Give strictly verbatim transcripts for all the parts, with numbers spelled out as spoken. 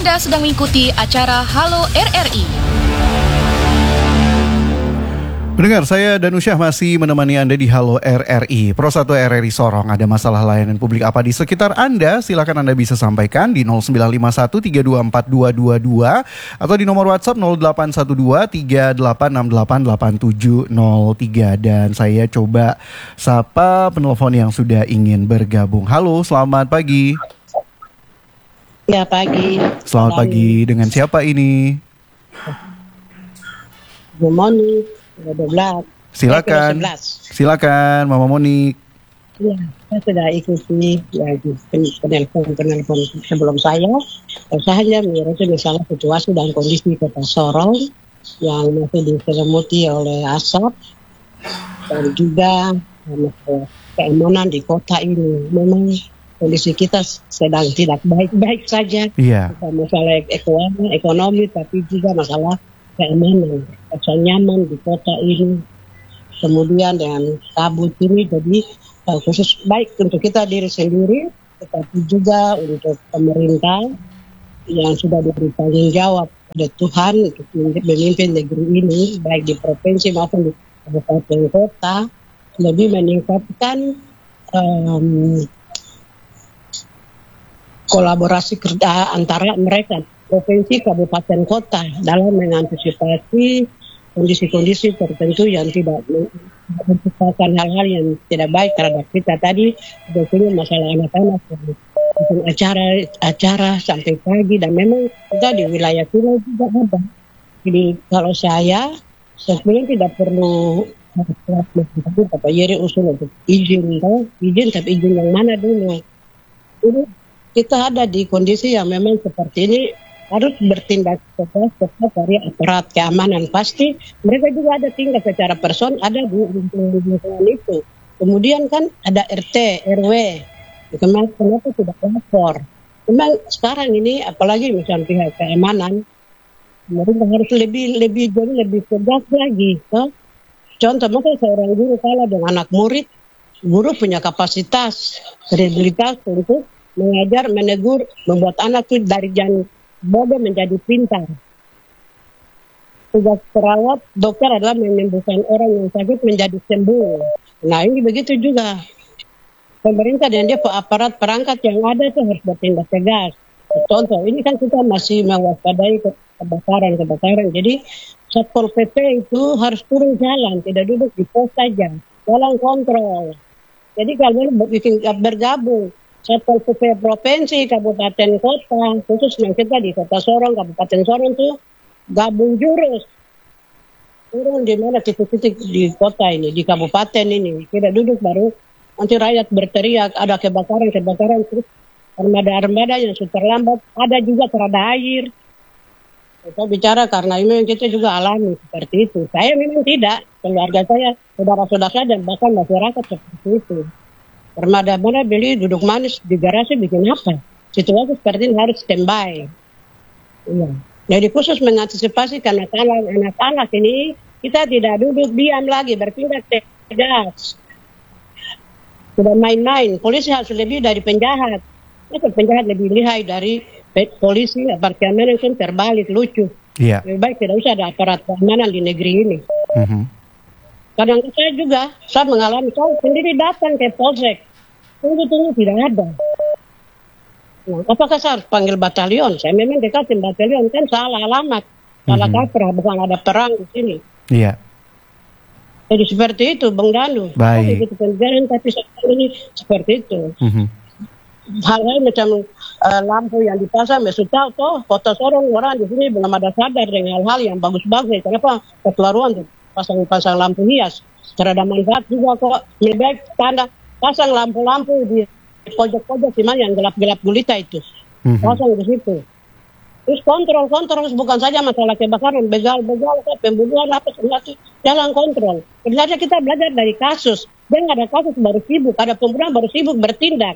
Anda sedang mengikuti acara Halo R R I. Pendengar, saya Danusyah masih menemani Anda di Halo R R I. Pro satu R R I Sorong, ada masalah layanan publik apa di sekitar Anda? Silakan Anda bisa sampaikan di nol sembilan lima satu tiga dua empat dua dua dua atau di nomor WhatsApp nol delapan satu dua tiga delapan enam delapan delapan tujuh nol tiga. Dan saya coba sapa penelpon yang sudah ingin bergabung. Halo, selamat pagi. Ya, pagi. Selamat pagi, dengan siapa ini? Bu Moni. dua belas. Silakan. Silakan Mama Monik. Ya, saya sudah ikuti ya, penelpon-penelpon sebelum saya. Usahanya menurut misalnya situasi dan kondisi Kota Sorong yang masih diselimuti oleh asap dan juga masalah keamanan di kota ini. Memang kondisi kita sedang tidak baik-baik saja. Iya. Bukan masalah ekonomi, ekonomi tapi juga masalah keamanan, rasa nyaman di kota ini. Kemudian dengan kabut ini, jadi uh, khusus baik untuk kita diri sendiri, tetapi juga untuk pemerintah yang sudah diberi tanggung jawab oleh Tuhan untuk memimpin negeri ini, baik di provinsi maupun di kabupaten kota, lebih meningkatkan um, kolaborasi kerja antara mereka, provinsi, kabupaten, kota dalam mengantisipasi kondisi-kondisi tertentu yang tidak menciptakan hal-hal yang tidak baik terhadap kita. Tadi sebetulnya masalah anak-anak bikin acara-acara sampai pagi, dan memang kita di wilayah kita juga ada. Jadi kalau saya sebenarnya tidak perlu tapi Bapak Yeri usul untuk izin, tahu izin tapi izin yang mana dulu? Jadi kita ada di kondisi yang memang seperti ini, harus bertindak tegas tepat dari aparat keamanan. Pasti mereka juga ada tinggal secara person, ada di lingkungan itu. Kemudian kan ada R T, R W. Kenapa tidak lapor? Memang sekarang ini, apalagi misalnya pihak keamanan, mereka harus lebih lebih jadi lebih tegas lagi. So, contoh, maka seorang guru kalah dengan anak murid, guru punya kapasitas, kredibilitas untuk mengajar, menegur, membuat anak itu dari jangan bodoh menjadi pintar. Tugas perawat, dokter adalah menyembuhkan orang yang sakit menjadi sembuh. Nah, ini begitu juga. Pemerintah dan dia aparat perangkat yang ada itu harus bertindak tegas. Contoh, ini kan kita masih mewaspadai kebakaran-kebakaran. Jadi, Satpol P P itu harus turun jalan, tidak duduk di pos saja. Tolong kontrol. Jadi kalau bikin bergabung, Satpol P P provinsi, kabupaten, kota, khususnya kita di Kota Sorong, Kabupaten Sorong itu gabung jurus. Turun di mana titik-titik di kota ini, di kabupaten ini. Tidak duduk baru nanti rakyat berteriak, ada kebakaran-kebakaran, terus armada-armada yang sudah terlambat, ada juga terada air. Kita bicara karena ini kita juga alami seperti itu. Saya memang tidak, keluarga saya, saudara-saudara saya, dan bahkan masyarakat seperti itu. Armada-armada beli duduk manis di garasi bikin apa? Situasi seperti ini harus standby. Iya. Jadi khusus mengantisipasi karena anak-anak ini kita tidak duduk diam lagi, bertindak tegas. Sudah main-main, polisi harus lebih dari penjahat. Itu penjahat lebih lihai dari polisi, aparat keamanan kan terbalik, lucu. Yeah. Lebih baik tidak usah ada aparat keamanan di negeri ini. Mm-hmm. Kadang saya juga, saya mengalami, saya sendiri datang ke Polsek. Tunggu-tunggu tidak ada. Nah, apakah saya harus panggil batalion? Saya memang dekatin batalion, kan salah alamat. Salah mm-hmm. kaprah, bukan ada perang di sini. Iya. Yeah. Jadi seperti itu, Bang Danu. Baik. Itu penjagaan, tapi sekarang ini seperti itu. Mm-hmm. Hal-hal macam uh, lampu yang dipasang, mesut tahu toh, Kota Sorong orang di sini belum ada sadar dengan hal-hal yang bagus-bagus. Kenapa kekeluaran tuh pasang-pasang lampu hias? Terada manfaat juga kok. Lebih baik tanda pasang lampu-lampu di pojok-pojok di mana yang gelap-gelap gulita itu. Mm-hmm. Pasang di situ. Terus kontrol-kontrol, bukan saja masalah kebakaran, begal-begal, pembunuhan, apa semua itu jalan kontrol. Sebenarnya kita belajar dari kasus. Dan ada kasus baru sibuk, ada pembunuhan baru sibuk bertindak.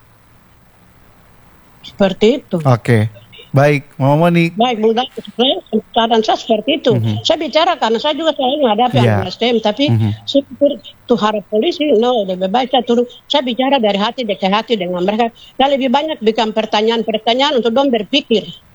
Seperti itu. Oke, okay. Baik, Mama Monik. Baik, Bung Danu, saran saya seperti itu. Mm-hmm. Saya bicara karena saya juga selalu menghadapi yeah. S D M, tapi mm-hmm. saya itu harap polisi, no, lebih baik saya turun. Saya bicara dari hati ke hati dengan mereka. Dan lebih banyak bikin pertanyaan-pertanyaan untuk dong berpikir.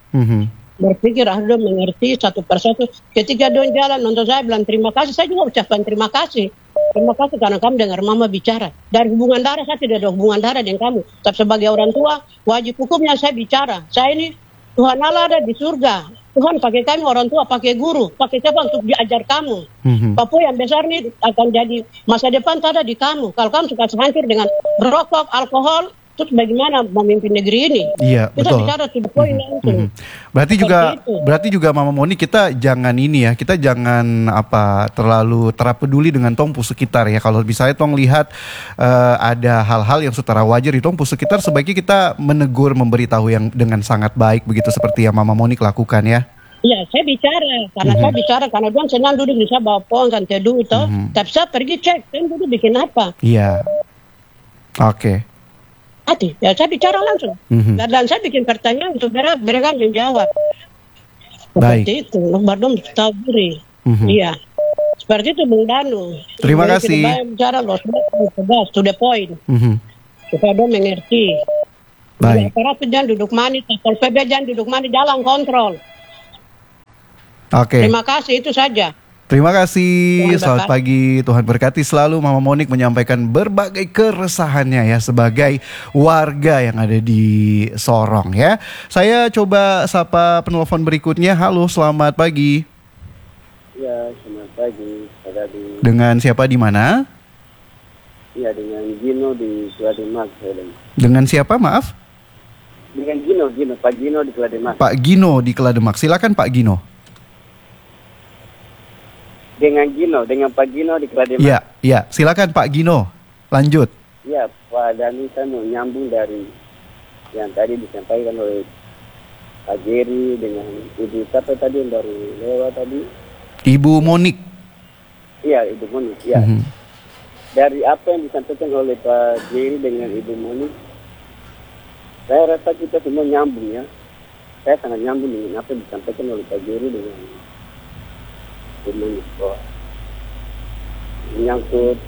Mhm. Berpikir harus mengerti satu persatu. Ketika dia jalan nonton saya bilang terima kasih, saya juga ucapkan terima kasih. Terima kasih karena kamu dengar mama bicara. Dari hubungan darah saya tidak ada hubungan darah dengan kamu. Tapi sebagai orang tua, wajib hukumnya saya bicara. Saya ini Tuhan Allah ada di surga. Tuhan pakai kami orang tua, pakai guru, pakai siapa untuk diajar kamu. Mhm. Papua yang besar ini akan jadi masa depan ada di kamu. Kalau kamu suka hancur dengan rokok, alkohol, terus bagaimana memimpin negeri ini? Iya, Kita betul. bicara to the point langsung. Mhm. Berarti juga Seperti itu. berarti juga Mama Moni kita jangan ini ya, kita jangan apa terlalu terpeduli dengan tongpu sekitar ya. Kalau misalnya tong lihat eh, ada hal-hal yang setara wajar di tongpu sekitar, sebaiknya kita menegur, memberitahu yang dengan sangat baik begitu seperti yang Mama Moni lakukan ya. Iya, saya bicara karena saya bicara karena Tuhan senang duduk di saya bawa pohon kan teduh itu. Mhm. Tapi saya pergi cek, kan duduk bikin apa? Iya. Oke. Hati, ya saya bicara langsung. Mhm. Dan, dan saya bikin pertanyaan untuk mereka, mereka menjawab. Baik. Seperti itu, Bardom tahu diri. Mhm. Iya. Seperti itu Bung Danu. Terima Jadi kasih. Kita bicara loh, tegas, to the point. Mhm. Supaya dia mengerti. Baik. Aparat jangan duduk manis, Satpol P P jangan duduk manis dalam kontrol. Oke. Terima kasih, itu saja. Terima kasih, Tuhan selamat berkati. pagi, Tuhan berkati selalu. Mama Monik menyampaikan berbagai keresahannya ya sebagai warga yang ada di Sorong ya. Saya coba sapa penelpon berikutnya. Halo, selamat pagi. Ya, selamat pagi, Pak Dadi. Dengan siapa di mana? Ya, dengan Gino di Klademak, saya dengar. Dengan siapa, maaf? Dengan Gino, Gino, Pak Gino di Klademak. Pak Gino di Kelademak. Silakan Pak Gino. Dengan Gino, dengan Pak Gino di Klademak. Iya, iya. Silakan Pak Gino. Lanjut. Ya, Pak Dani, saya mau nyambung dari yang tadi disampaikan oleh Pak Jerry dengan Ibu siapa tadi yang baru lewat tadi? Ibu Monik. Iya, Ibu Monik. Ya. Mhm. Dari apa yang disampaikan oleh Pak Jerry dengan Ibu Monik, saya rasa kita semua nyambung ya. Saya sangat nyambung dengan apa yang disampaikan oleh Pak Jerry dengan Ibu Monik. Bahwa menyangkut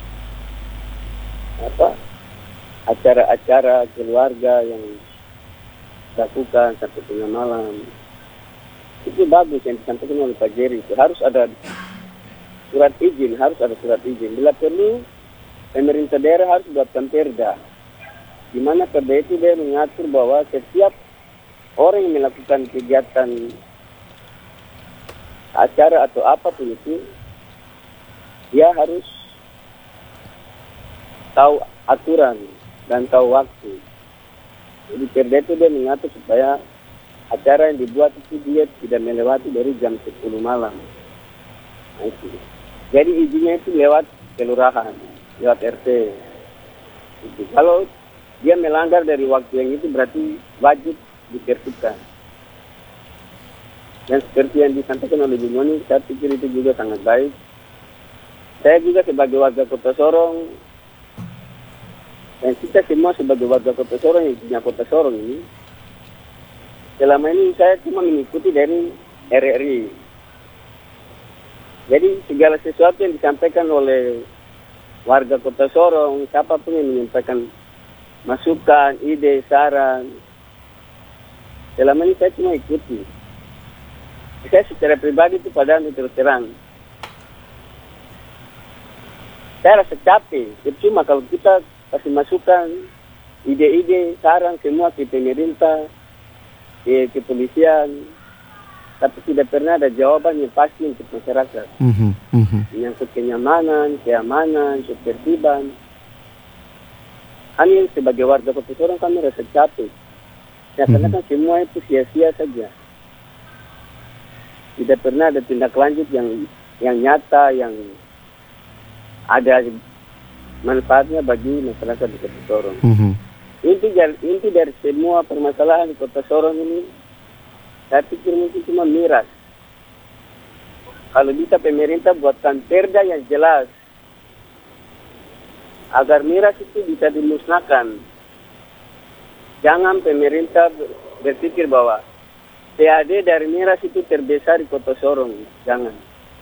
apa acara-acara keluarga yang dilakukan sampai tengah malam, itu bagus yang disampaikan oleh Pak Jerry. Itu harus ada surat izin, harus ada surat izin. Bila perlu, pemerintah daerah harus buatkan perda, di mana perda itu dia mengatur bahwa setiap orang yang melakukan kegiatan acara atau apapun itu, dia harus tahu aturan dan tahu waktu. Jadi perda itu dia mengatur supaya acara yang dibuat itu dia tidak melewati dari jam sepuluh malam. Nah, itu. Jadi izinnya itu lewat kelurahan, lewat R T. Itu. Kalau dia melanggar dari waktu yang itu berarti wajib ditertibkan. Dan seperti yang disampaikan oleh Bu Moni, saya pikir itu juga sangat baik. Saya juga sebagai warga Kota Sorong, dan kita semua sebagai warga Kota Sorong yang punya Kota Sorong ini, selama ini saya cuma mengikuti dari R R I. Jadi segala sesuatu yang disampaikan oleh warga Kota Sorong, siapapun yang menyampaikan masukan, ide, saran, selama ini saya cuma ikuti. Saya secara pribadi itu padahal terus terang, saya rasa capek. Cuma kalau kita kasih masukan, ide-ide, saran semua ke pemerintah, ke kepolisian, tapi tidak pernah ada jawaban yang pasti untuk masyarakat. Mhm, mhm. Menyangkut kenyamanan, keamanan, ketertiban. Kami sebagai warga Kota Sorong kami rasa capek. Ya, karena kan semua itu sia-sia saja. Tidak pernah ada tindak lanjut yang yang nyata, yang ada manfaatnya bagi masyarakat di Kota Sorong. Mhm. Inti dari, inti dari semua permasalahan di Kota Sorong ini, saya pikir mungkin cuma miras. Kalau bisa pemerintah buatkan perda yang jelas, agar miras itu bisa dimusnahkan. Jangan pemerintah berpikir bahwa P A D dari miras itu terbesar di Kota Sorong. Jangan.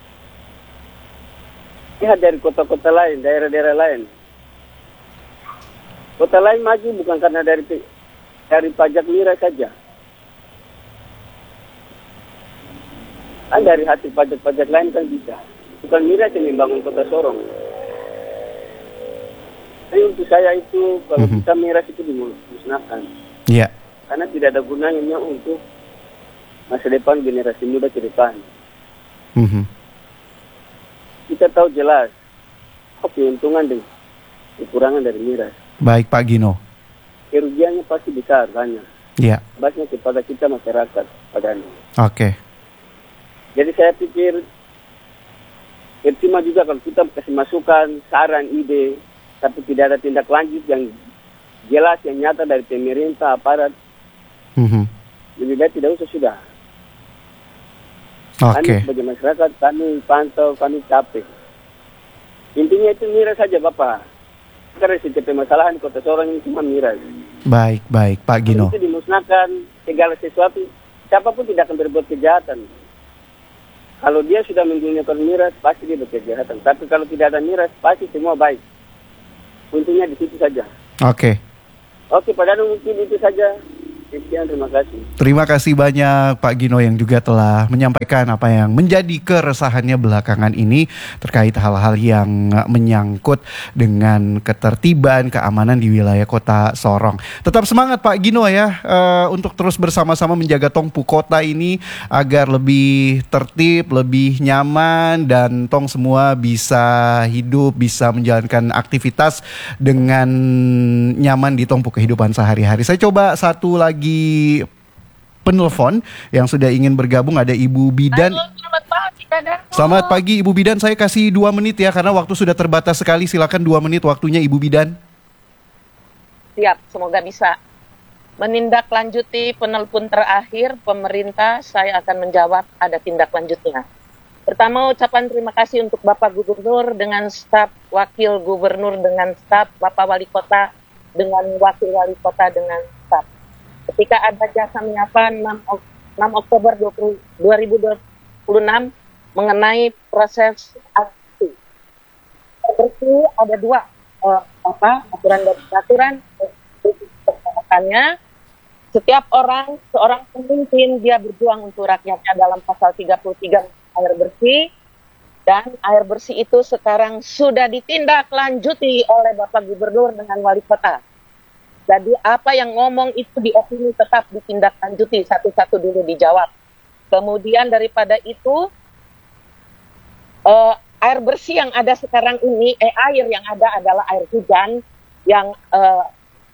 Lihat dari kota-kota lain, daerah-daerah lain. Kota lain maju bukan karena dari dari pajak miras saja. Kan dari hasil pajak-pajak lain kan bisa. Bukan miras yang membangun kota Sorong. Tapi untuk saya itu, kalau Mhm. kita miras itu dimusnahkan. Iya. Karena tidak ada gunanya untuk masa depan generasi muda ke depan. Mhm. Kita tahu jelas apa keuntungan dan kekurangan dari miras. Baik Pak Gino. Kerugiannya pasti besar, banyak. Iya. Basnya kepada kita masyarakat padanya. Oke. Jadi saya pikir percuma juga kalau kita kasih masukan, saran, ide, tapi tidak ada tindak lanjut yang jelas, yang nyata dari pemerintah, aparat. Mhm. Lebih baik tidak usah sudah. Oke. Kami sebagai masyarakat, kami pantau, kami capek. Intinya itu miras saja Bapak. Karena setiap permasalahan kota Sorong ini cuma miras. Baik, baik Pak Gino. Kalau itu dimusnahkan, segala sesuatu, siapapun tidak akan berbuat kejahatan. Kalau dia sudah menggunakan miras, pasti dia berkejahatan. Tapi kalau tidak ada miras, pasti semua baik. Untungnya di situ saja. Oke. Oke, padahal mungkin itu saja. Sekian, terima kasih. Terima kasih banyak Pak Gino yang juga telah menyampaikan apa yang menjadi keresahannya belakangan ini terkait hal-hal yang menyangkut dengan ketertiban, keamanan di wilayah kota Sorong. Tetap semangat Pak Gino ya eh, untuk terus bersama-sama menjaga Tongpu kota ini agar lebih tertib, lebih nyaman dan Tong semua bisa hidup, bisa menjalankan aktivitas dengan nyaman di Tongpu kehidupan sehari-hari. Saya coba satu lagi penelpon yang sudah ingin bergabung, ada Ibu Bidan. Halo, selamat pagi, Kak Darmo. Selamat pagi Ibu Bidan, saya kasih dua menit ya karena waktu sudah terbatas sekali. Silakan dua menit waktunya Ibu Bidan. Siap, semoga bisa menindaklanjuti penelpon terakhir pemerintah. Saya akan menjawab ada tindak lanjutnya. Pertama, ucapan terima kasih untuk Bapak Gubernur dengan staf Wakil Gubernur dengan staf, Bapak Wali Kota dengan Wakil Wali Kota dengan staf. Ketika ada jasa menyapa enam Oktober dua ribu dua puluh enam mengenai proses aksi. Seperti ada dua uh, apa aturan dan peraturan persyaratannya. Setiap orang, seorang pemimpin dia berjuang untuk rakyatnya dalam pasal tiga puluh tiga air bersih, dan air bersih itu sekarang sudah ditindaklanjuti oleh Bapak Gubernur dengan Wali Kota. Jadi apa yang ngomong itu diopini tetap ditindaklanjuti, satu-satu dulu dijawab. Kemudian daripada itu uh, air bersih yang ada sekarang ini, eh air yang ada adalah air hujan yang uh,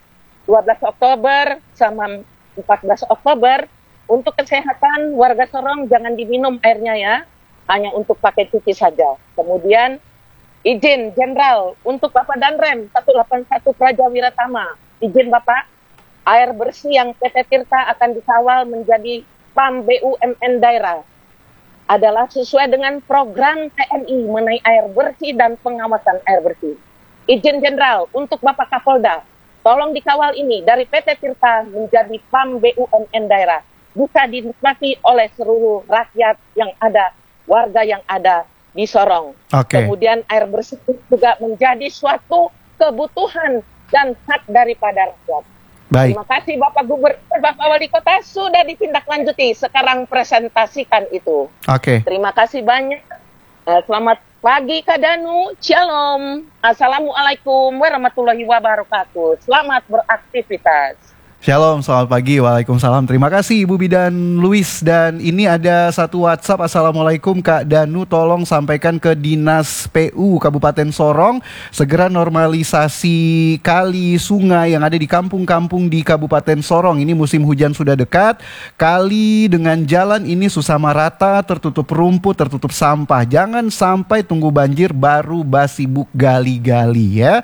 dua belas Oktober sama empat belas Oktober. Untuk kesehatan warga Sorong jangan diminum airnya ya, hanya untuk pakai cuci saja. Kemudian izin jenderal untuk Bapak Danrem seratus delapan puluh satu Praja Wiratama. Izin Bapak, air bersih yang P T Tirta akan dikawal menjadi P A M B U M N daerah adalah sesuai dengan program T N I mengenai air bersih dan pengawasan air bersih. Izin jenderal untuk Bapak Kapolda, tolong dikawal ini dari P T Tirta menjadi P A M B U M N daerah. Bisa dinikmati oleh seluruh rakyat yang ada, warga yang ada di Sorong. Oke. Kemudian air bersih juga menjadi suatu kebutuhan dan hak daripada rakyat. Baik. Terima kasih Bapak Gubernur, Bapak Wali Kota sudah ditindaklanjuti. Sekarang presentasikan itu. Oke. Terima kasih banyak. Eh, Selamat pagi Kak Danu. Shalom. Assalamualaikum warahmatullahi wabarakatuh. Selamat beraktivitas. Shalom, selamat pagi. Waalaikumsalam. Terima kasih Ibu Bidan Luis. Dan ini ada satu WhatsApp. Assalamualaikum Kak Danu, tolong sampaikan ke Dinas P U Kabupaten Sorong segera normalisasi kali sungai yang ada di kampung-kampung di Kabupaten Sorong. Ini musim hujan sudah dekat. Kali dengan jalan ini susah merata, tertutup rumput, tertutup sampah. Jangan sampai tunggu banjir baru basibuk gali-gali ya.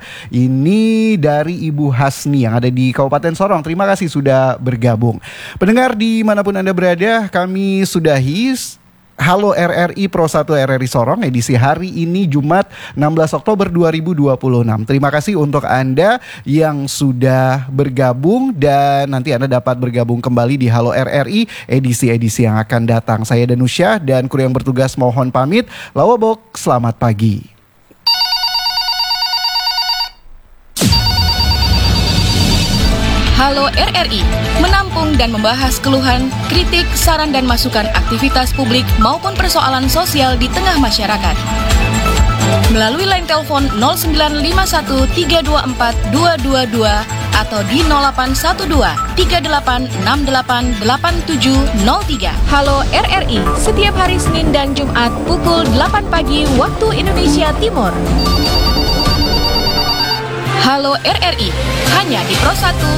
Ini dari Ibu Hasni yang ada di Kabupaten Sorong. Terima Terima kasih sudah bergabung. Pendengar dimanapun Anda berada, kami sudahi Halo R R I Pro satu R R I Sorong edisi hari ini Jumat enam belas Oktober dua ribu dua puluh enam. Terima kasih untuk Anda yang sudah bergabung dan nanti Anda dapat bergabung kembali di Halo R R I edisi-edisi yang akan datang. Saya Danusyah dan kru yang bertugas mohon pamit. Lawabok, selamat pagi. Halo R R I, menampung dan membahas keluhan, kritik, saran dan masukan aktivitas publik maupun persoalan sosial di tengah masyarakat. Melalui line telepon nol sembilan lima satu tiga dua empat dua dua dua atau di nol delapan satu dua tiga delapan enam delapan delapan tujuh nol tiga. Halo R R I, setiap hari Senin dan Jumat pukul delapan pagi waktu Indonesia Timur. Halo R R I, hanya di Pro satu